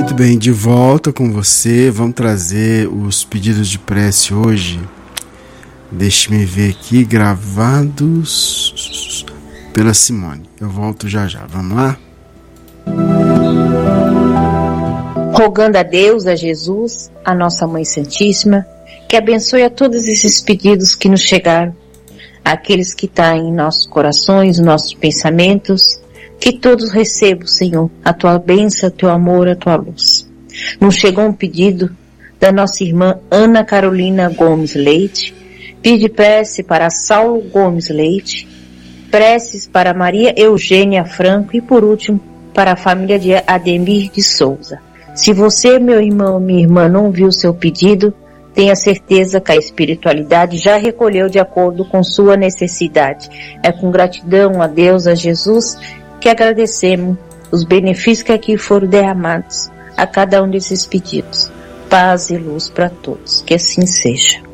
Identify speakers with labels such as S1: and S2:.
S1: Muito bem, de volta com você. Vamos trazer os pedidos de prece hoje. Deixe-me ver aqui, gravados pela Simone. Eu volto já já. Vamos lá?
S2: Rogando a Deus, a Jesus, a nossa Mãe Santíssima, que abençoe a todos esses pedidos que nos chegaram, aqueles que estão em nossos corações, nossos pensamentos, que todos recebam, Senhor, a tua bênção, o teu amor, a tua luz. Nos chegou um pedido da nossa irmã Ana Carolina Gomes Leite, pede prece para Saulo Gomes Leite, preces para Maria Eugênia Franco e, por último, para a família de Ademir de Souza. Se você, meu irmão, minha irmã, não viu seu pedido, tenha certeza que a espiritualidade já recolheu de acordo com sua necessidade. É com gratidão a Deus, a Jesus, que agradecemos os benefícios que aqui foram derramados a cada um desses pedidos. Paz e luz para todos. Que assim seja.